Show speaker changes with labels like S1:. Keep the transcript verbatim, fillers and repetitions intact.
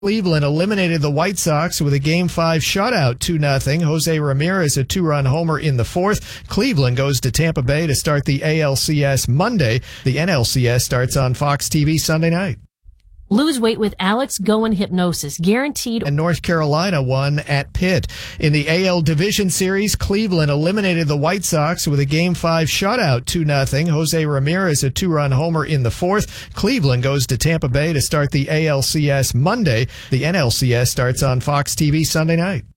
S1: Cleveland eliminated the White Sox with a Game five shutout, two nothing. Jose Ramirez, a two-run homer in the fourth. Cleveland goes to Tampa Bay to start the A L C S Monday. The N L C S starts on Fox T V Sunday night.
S2: Lose weight with Alex Goen Hypnosis, guaranteed.
S1: And North Carolina won at Pitt. In the A L Division Series, Cleveland eliminated the White Sox with a Game five shutout, two nothing. Jose Ramirez, a two-run homer in the fourth. Cleveland goes to Tampa Bay to start the A L C S Monday. The N L C S starts on Fox T V Sunday night.